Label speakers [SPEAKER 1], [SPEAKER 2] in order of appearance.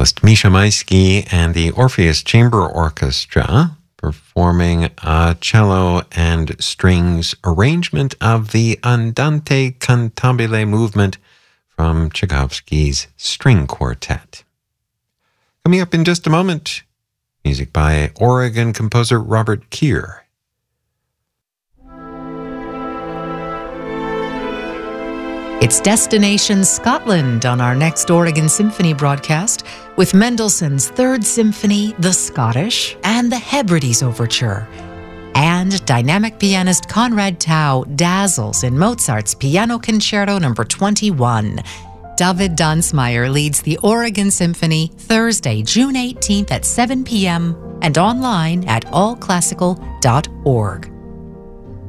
[SPEAKER 1] cellist Misha Maisky and the Orpheus Chamber Orchestra performing a cello and strings arrangement of the Andante Cantabile movement from Tchaikovsky's String Quartet. Coming up in just a moment, music by Oregon composer Robert Keir.
[SPEAKER 2] It's Destination Scotland on our next Oregon Symphony broadcast with Mendelssohn's Third Symphony, The Scottish, and the Hebrides Overture. And dynamic pianist Conrad Tao dazzles in Mozart's Piano Concerto No. 21. David Dunsmeyer leads the Oregon Symphony Thursday, June 18th at 7 p.m. and online at allclassical.org.